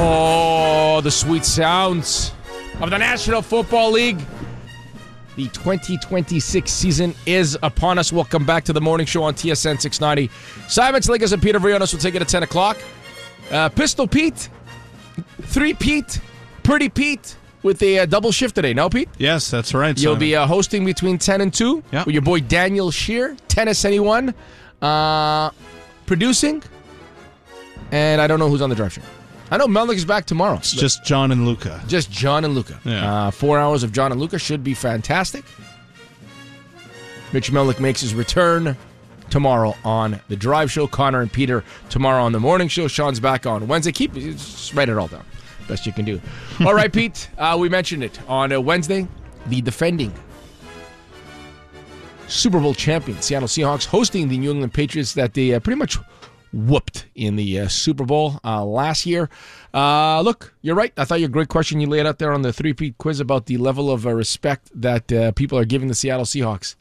Oh, the sweet sounds of the National Football League. The 2026 season is upon us. Welcome back to the morning show on TSN 690. Simon Sliggers and Peter Vrionis will take it at 10 o'clock. Pistol Pete, 3 Pete, Pretty Pete with a double shift today. No, Pete? Yes, that's right. You'll be hosting between 10 and 2 with your boy Daniel Shear, Tennis Anyone, producing, and I don't know who's on the drive show. I know Melnick is back tomorrow. It's just John and Luca. Just John and Luca. Yeah. 4 hours of John and Luca should be fantastic. Mitch Melnick makes his return tomorrow on the drive show. Connor and Peter tomorrow on the morning show. Sean's back on Wednesday. Just write it all down. Best you can do. All right, Pete. We mentioned it on Wednesday. The defending Super Bowl champion Seattle Seahawks hosting the New England Patriots that they pretty much whooped in the Super Bowl last year. Look, you're right. I thought your great question you laid out there on the 3-Peat quiz about the level of respect that people are giving the Seattle Seahawks.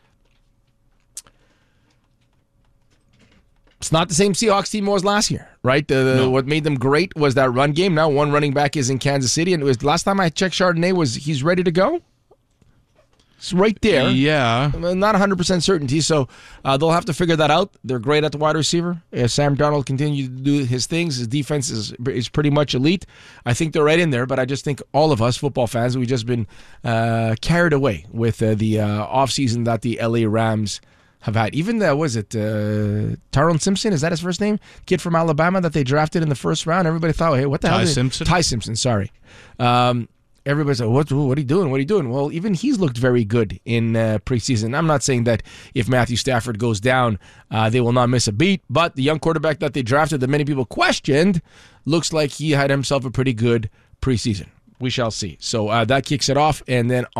It's not the same Seahawks team it was last year, right? What made them great was that run game. Now one running back is in Kansas City, and it was last time I checked, Chardonnay he's ready to go. It's right there. Yeah. Not 100% certainty, so they'll have to figure that out. They're great at the wide receiver. Sam Darnold continues to do his things. His defense is pretty much elite. I think they're right in there, but I just think all of us football fans, we've just been carried away with the offseason that the LA Rams have had. Even, Tyron Simpson, is that his first name? Kid from Alabama that they drafted in the first round. Everybody thought, hey, what the hell? Ty Simpson, sorry. Everybody said, what are you doing? What are you doing? Well, even he's looked very good in preseason. I'm not saying that if Matthew Stafford goes down, they will not miss a beat, but the young quarterback that they drafted that many people questioned looks like he had himself a pretty good preseason. We shall see. So that kicks it off, and then